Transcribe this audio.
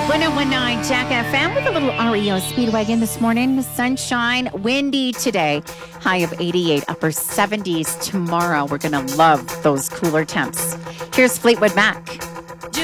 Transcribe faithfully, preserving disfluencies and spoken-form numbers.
one oh one point nine Jack F M with a little R E O Speedwagon this morning. Sunshine, windy today. High of eighty-eight, upper seventies tomorrow. We're going to love those cooler temps. Here's Fleetwood Mac.